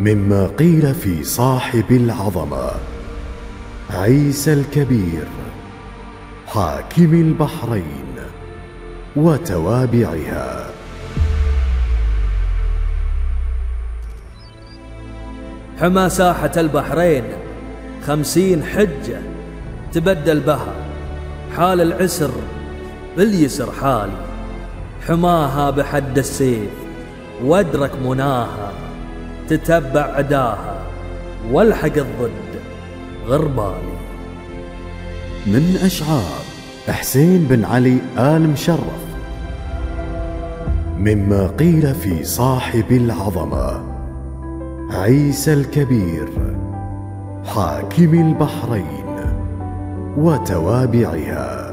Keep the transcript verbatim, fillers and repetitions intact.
مما قيل في صاحب العظمة عيسى الكبير حاكم البحرين وتوابعها. حمى ساحة البحرين خمسين حجة تبدل بها، حال العسر باليسر حالي، حماها بحد السيف وادرك مناها، تتبع عداها والحق الضد غربالي. من أشعار حسين بن علي آل مشرف مما قيل في صاحب العظمة عيسى الكبير حاكم البحرين وتوابعها.